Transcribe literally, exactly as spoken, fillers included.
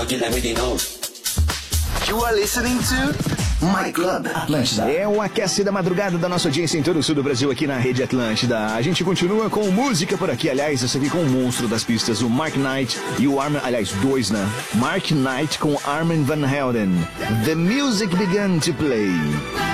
You are listening to My Club Atlântida. É o aquece da madrugada da nossa audiência em todo o sul do Brasil aqui na Rede Atlântida. A gente continua com música por aqui. Aliás, essa aqui com o monstro das pistas, o Mark Knight e o Armin, aliás, dois, né? Mark Knight com Armin Van Helden. The music began to play.